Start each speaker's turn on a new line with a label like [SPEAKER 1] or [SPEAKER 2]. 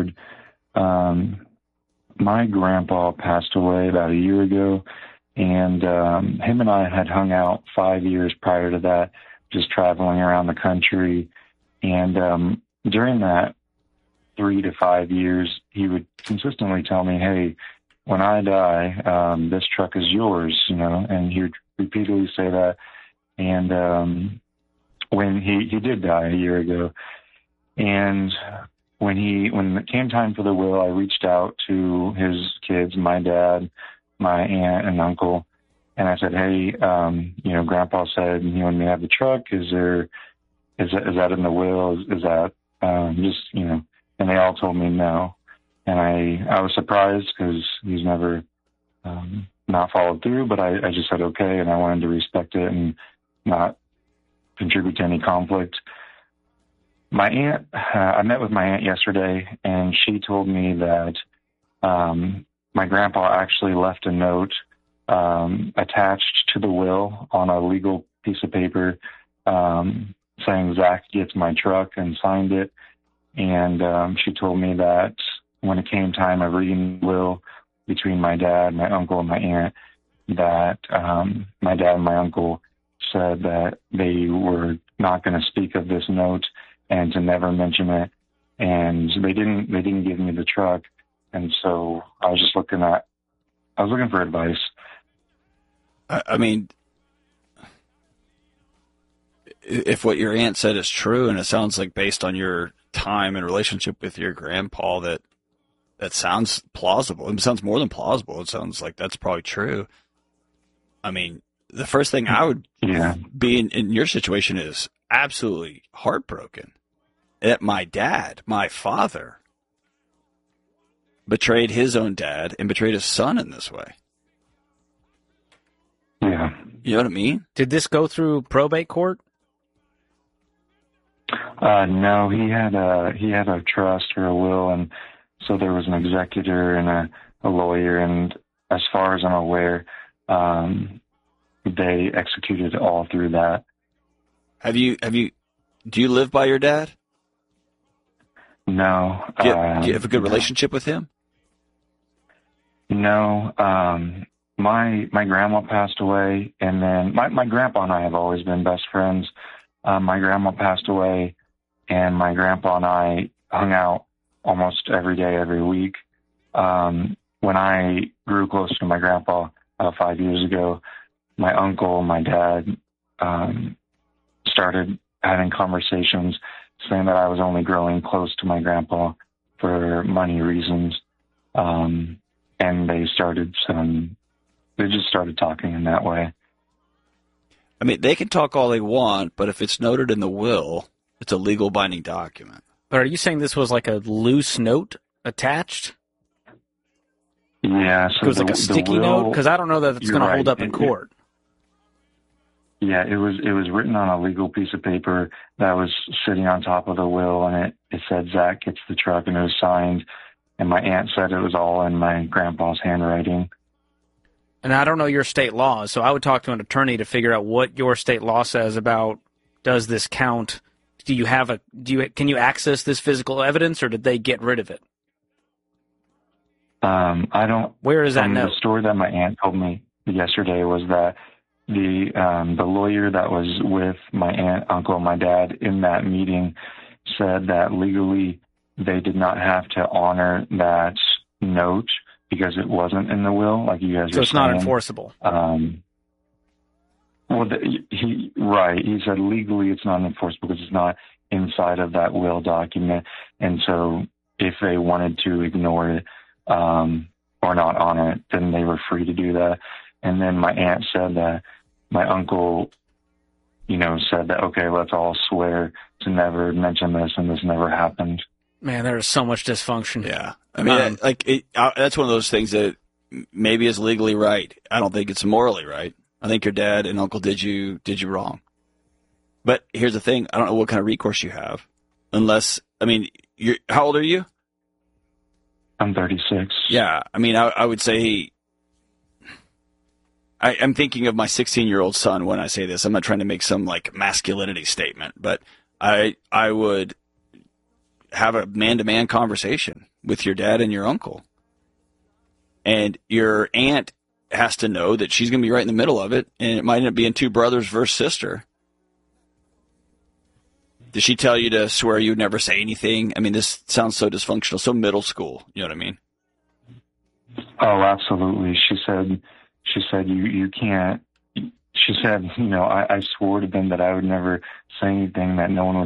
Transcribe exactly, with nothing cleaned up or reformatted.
[SPEAKER 1] forward. Um, my grandpa passed away about a year ago, and um, him and I had hung out five years prior to that, just traveling around the country. And um, during that three to five years, he would consistently tell me, hey, when I die, um, this truck is yours, you know, and he would repeatedly say that. And um, when he, he did die a year ago, and when he when it came time for the will, I reached out to his kids, my dad, my aunt, and uncle, and I said, hey, um, you know, Grandpa said he wanted me to have the truck. Is there is that, is that in the will? Is, is that um, just, you know? And they all told me no. And I, I was surprised because he's never um, not followed through, but I, I just said okay, and I wanted to respect it and not contribute to any conflict. My aunt, uh, I met with my aunt yesterday, and she told me that um, my grandpa actually left a note um, attached to the will on a legal piece of paper um, saying Zach gets my truck, and signed it. And um, she told me that when it came time of reading the will between my dad, my uncle, and my aunt, that um, my dad and my uncle said that they were not going to speak of this note and to never mention it. And they didn't, they didn't give me the truck. And so I was just looking at, I was looking for advice.
[SPEAKER 2] I, I mean, if what your aunt said is true, and it sounds like based on your time and relationship with your grandpa, that that sounds plausible. It sounds more than plausible. It sounds like that's probably true. I mean, the first thing I would
[SPEAKER 1] yeah.
[SPEAKER 2] be in, in your situation is absolutely heartbroken that my dad, my father, betrayed his own dad and betrayed his son in this way.
[SPEAKER 1] Yeah.
[SPEAKER 2] You know what I mean?
[SPEAKER 3] Did this go through probate court?
[SPEAKER 1] Uh, no, he had a, he had a trust or a will, and so there was an executor and a, a lawyer, and as far as I'm aware, um, they executed all through that.
[SPEAKER 2] Have you, have you, do you live by your dad?
[SPEAKER 1] No.
[SPEAKER 2] Do you,
[SPEAKER 1] um,
[SPEAKER 2] do you have a good relationship with him?
[SPEAKER 1] No. Um, my, my grandma passed away, and then my, my grandpa and I have always been best friends. Um, my grandma passed away, and my grandpa and I hung out almost every day, every week. Um, when I grew close to my grandpa uh, five years ago, my uncle and my dad um, started having conversations saying that I was only growing close to my grandpa for money reasons. Um, and they started some, they just started talking in that way.
[SPEAKER 2] I mean, they can talk all they want, but if it's noted in the will, it's a legal binding document.
[SPEAKER 3] But are you saying this was like a loose note attached?
[SPEAKER 1] Yeah. So
[SPEAKER 3] it was
[SPEAKER 1] the,
[SPEAKER 3] like a sticky
[SPEAKER 1] will,
[SPEAKER 3] note? Because I don't know that it's going
[SPEAKER 1] right.
[SPEAKER 3] to hold up in
[SPEAKER 1] it,
[SPEAKER 3] court.
[SPEAKER 1] It, yeah, it was it was written on a legal piece of paper that was sitting on top of the will, and it, it said Zach gets the truck, and it was signed. And my aunt said it was all in my grandpa's handwriting.
[SPEAKER 3] And I don't know your state laws, so I would talk to an attorney to figure out what your state law says about, does this count? Do you have a, do you, can you access this physical evidence, or did they get rid of it?
[SPEAKER 1] Um, I don't.
[SPEAKER 3] Where is that
[SPEAKER 1] um,
[SPEAKER 3] note?
[SPEAKER 1] The story that my aunt told me yesterday was that the um, the lawyer that was with my aunt, uncle, and my dad in that meeting said that legally they did not have to honor that note because it wasn't in the will, like you guys
[SPEAKER 3] so
[SPEAKER 1] were
[SPEAKER 3] it's
[SPEAKER 1] saying.
[SPEAKER 3] not enforceable.
[SPEAKER 1] Um, well, the, he right. He said legally it's not enforceable because it's not inside of that will document, and so if they wanted to ignore it um, or not honor it, then they were free to do that. And then my aunt said that my uncle, you know, said that, okay, let's all swear to never mention this, and this never happened.
[SPEAKER 3] Man, there is so much dysfunction.
[SPEAKER 2] Yeah. I mean, um, like it, uh, that's one of those things that maybe is legally right. I don't think it's morally right. I think your dad and uncle did you did you wrong. But here's the thing. I don't know what kind of recourse you have. Unless, I mean, you're, how old are you?
[SPEAKER 1] I'm thirty-six.
[SPEAKER 2] Yeah. I mean, I, I would say, I, I'm thinking of my sixteen-year-old son when I say this. I'm not trying to make some, like, masculinity statement. But I I would have a man-to-man conversation with your dad and your uncle. And your aunt has to know that she's going to be right in the middle of it, and it might end up being two brothers versus sister. Did she tell you to swear you'd never say anything? I mean, this sounds so dysfunctional, so middle school. You know what I mean?
[SPEAKER 1] Oh, absolutely. She said, she said, you, you can't, she said, you know, I, I swore to them that I would never say anything, that no one would